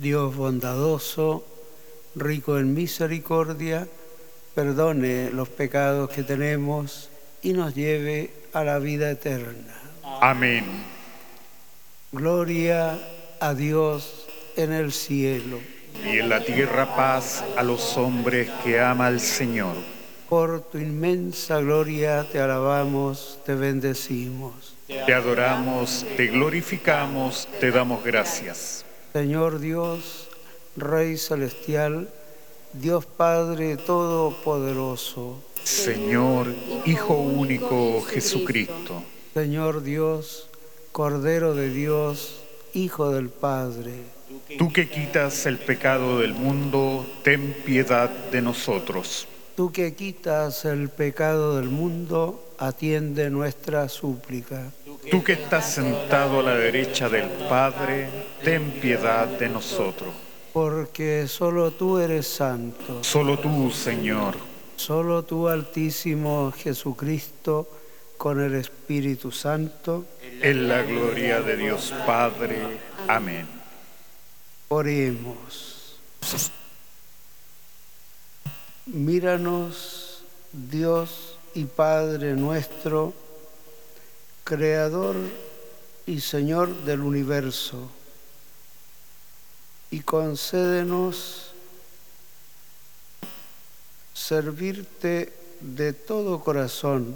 Dios bondadoso, rico en misericordia, perdone los pecados que tenemos y nos lleve a la vida eterna. Amén. Gloria a Dios en el cielo. Y en la tierra paz a los hombres que ama al Señor. Por tu inmensa gloria te alabamos, te bendecimos. Te adoramos, te glorificamos, te damos gracias. Señor Dios, Rey celestial, Dios Padre todopoderoso. Señor, Hijo único Jesucristo. Señor Dios, Cordero de Dios, Hijo del Padre. Tú que quitas el pecado del mundo, ten piedad de nosotros. Tú que quitas el pecado del mundo, atiende nuestra súplica. Tú que estás sentado a la derecha del Padre, ten piedad de nosotros. Porque solo tú eres santo. Solo tú, Señor. Solo tú, Altísimo Jesucristo, con el Espíritu Santo. En la gloria de Dios Padre. Amén. Oremos. Míranos, Dios y Padre nuestro, Creador y Señor del universo, y concédenos servirte de todo corazón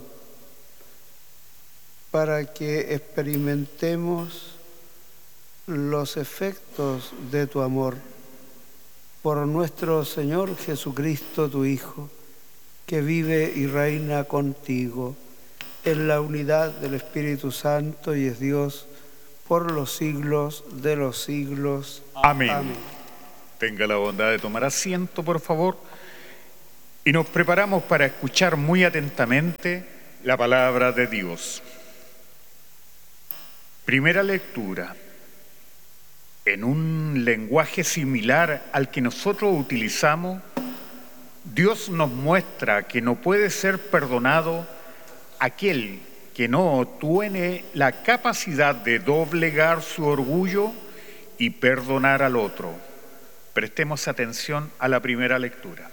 para que experimentemos los efectos de tu amor. Por nuestro Señor Jesucristo, tu Hijo, que vive y reina contigo en la unidad del Espíritu Santo y es Dios por los siglos de los siglos. Amén. Amén. Tenga la bondad de tomar asiento, por favor. Y nos preparamos para escuchar muy atentamente la palabra de Dios. Primera lectura. En un lenguaje similar al que nosotros utilizamos, Dios nos muestra que no puede ser perdonado aquel que no tiene la capacidad de doblegar su orgullo y perdonar al otro. Prestemos atención a la primera lectura.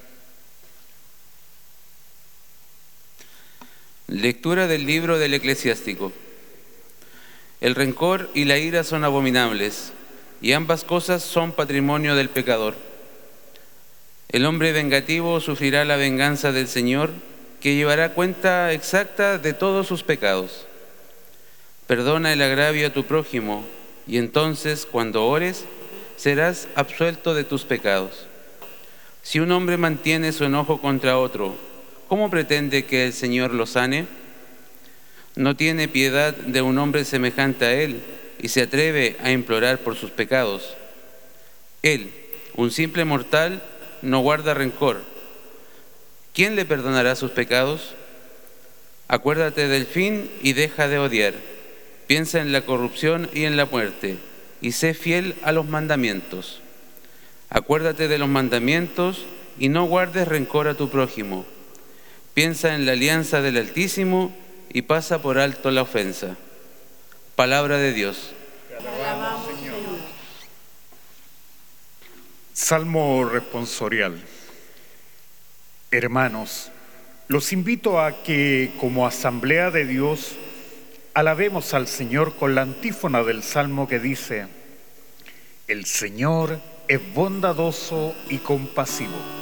Lectura del libro del Eclesiástico. El rencor y la ira son abominables, y ambas cosas son patrimonio del pecador. El hombre vengativo sufrirá la venganza del Señor, que llevará cuenta exacta de todos sus pecados. Perdona el agravio a tu prójimo, y entonces, cuando ores, serás absuelto de tus pecados. Si un hombre mantiene su enojo contra otro, ¿cómo pretende que el Señor lo sane? No tiene piedad de un hombre semejante a él, y se atreve a implorar por sus pecados. Él, un simple mortal, no guarda rencor. ¿Quién le perdonará sus pecados? Acuérdate del fin y deja de odiar. Piensa en la corrupción y en la muerte, y sé fiel a los mandamientos. Acuérdate de los mandamientos y no guardes rencor a tu prójimo. Piensa en la alianza del Altísimo y pasa por alto la ofensa. Palabra de Dios. Te alabamos, Señor. Salmo responsorial. Hermanos, los invito a que, como asamblea de Dios, alabemos al Señor con la antífona del Salmo que dice: El Señor es bondadoso y compasivo.